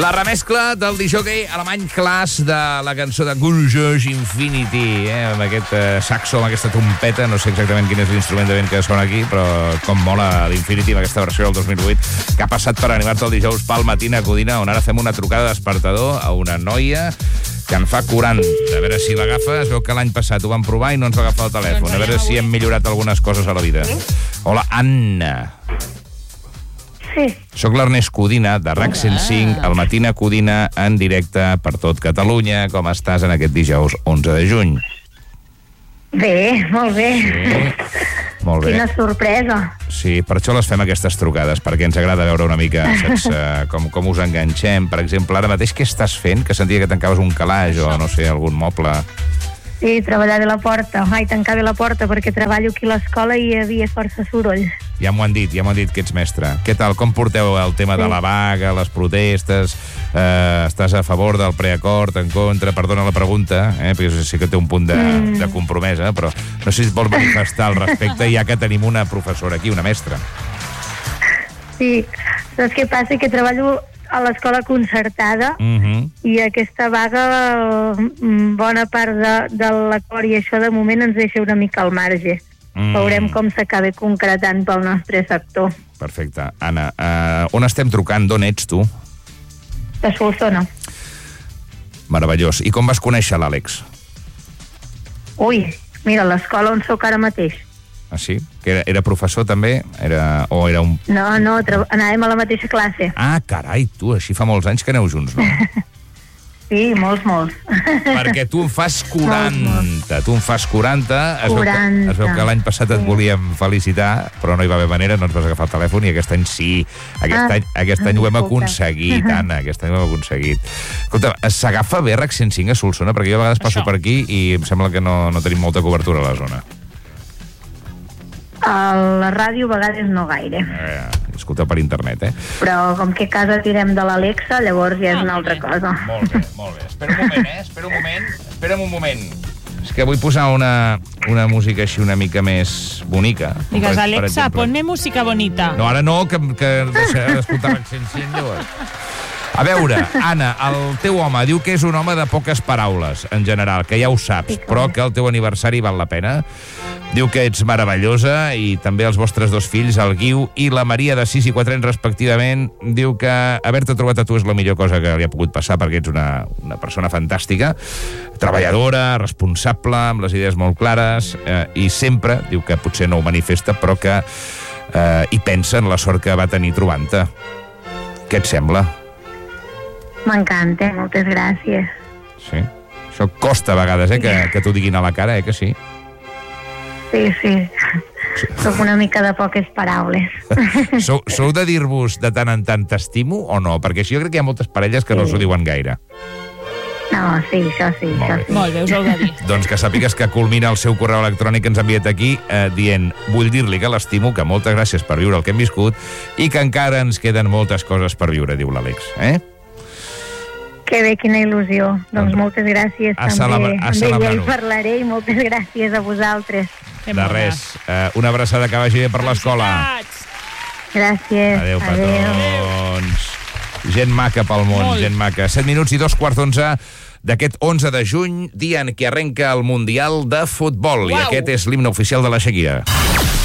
La remescla del disjockey alemany Klaas de la cançó de Guljosh Infinity, amb aquest saxo, amb aquesta trompeta. No sé exactament quin és l'instrument de vent que sona aquí, però com mola l'Infinity amb aquesta versió del 2008, que ha passat per animar-te el dijous pel Matina Codina, on ara fem una trucada de despertador a una noia que en fa 40. A veure si l'agafa. Es veu que l'any passat ho vam provar i no ens va agafar el telèfon. A veure si hem millorat algunes coses a la vida. Hola, Anna. Sí. Soc l'Ernest Codina, de RAC 105, al Matina Codina, en directe per tot Catalunya. Com estàs en aquest dijous 11 de juny? Bé, molt bé. Sí, molt bé. Quina sorpresa. Sí, per això les fem aquestes trucades, perquè ens agrada veure una mica, saps, com us enganxem. Per exemple, ara mateix què estàs fent? Que sentia que tancaves un calaix o, no sé, algun moble. Sí, treballar bé la porta. Ai, tancar bé la porta, perquè treballo aquí a l'escola i hi havia força soroll. Ja m'ho han dit que ets mestre. Què tal? Com porteu el tema de la vaga, les protestes? Estàs a favor del preacord, en contra? Perdona la pregunta, perquè sé que té un punt de compromesa, però no sé si et vols manifestar al respecte, ja que tenim una professora aquí, una mestra. Sí, saps què passa? Que treballo a l'escola concertada i aquesta vaga, bona part de l'acord i això de moment ens deixa una mica al marge. Veurem com s'acaba concretant pel nostre sector. Perfecte. Anna, on estem trucant? D'on ets tu? De Solsona. Meravellós. I com vas conèixer l'Àlex? Ui, mira, l'escola on sóc ara mateix. Ah, sí? Que era professor també? O era un... No, anàvem a la mateixa classe. Ah, carai, tu, així fa molts anys que aneu junts, no? Sí, molts. Perquè tu en fas 40. Tu en fas 40. Es veu que l'any passat et volíem felicitar, però no hi va haver manera, no ens vas agafar el telèfon, i aquest any sí. Aquest any ho hem aconseguit, Anna, aquest any ho hem aconseguit. Escolta, s'agafa bé RAC 105 a Solsona? Perquè jo a vegades passo per aquí i em sembla que no tenim molta cobertura a la zona. A la ràdio a vegades no gaire. Escolta per internet, Però com que a casa tirem de l'Alexa, llavors ja és una altra cosa. Molt bé. Espera un moment. És que vull posar una música així una mica més bonica. Digues, Alexa, ponme música bonita. No, ara no, que deixaré d'escoltar RAC 105 llavors. A veure, Anna, el teu home diu que és un home de poques paraules, en general, que ja ho saps, però que el teu aniversari val la pena. Diu que ets meravellosa i també els vostres dos fills, el Guiu i la Maria, de 6 i 4 anys respectivament. Diu que haver-te trobat a tu és la millor cosa que li ha pogut passar, perquè ets una persona fantàstica, treballadora, responsable, amb les idees molt clares, i sempre, diu que potser no ho manifesta, però que hi pensa en la sort que va tenir trobant-te. Què et sembla? M'encanta, moltes gràcies. Sí? Això costa a vegades, que t'ho diguin a la cara, que sí? Sí. Soc una mica de poques paraules. Sou de dir-vos de tant en tant t'estimo o no? Perquè jo crec que hi ha moltes parelles que no s'ho diuen gaire. No, sí, això sí. Molt bé, us ho heu de dir. Doncs que sàpigues que culmina el seu correu electrònic que ens ha enviat aquí dient: vull dir-li que l'estimo, que moltes gràcies per viure el que hem viscut i que encara ens queden moltes coses per viure, diu l'Àlex. Que bé, quina il·lusió. Doncs moltes gràcies també. Amb ella hi parlaré i moltes gràcies a vosaltres. De res. Una abraçada, que vagi bé per l'escola. Gràcies. Adéu, petons. Gent maca pel món, gent maca. 7 minuts i 2:15 d'aquest 11 de juny, dia en què arrenca el Mundial de Futbol. I aquest és l'himne oficial de la Shakira.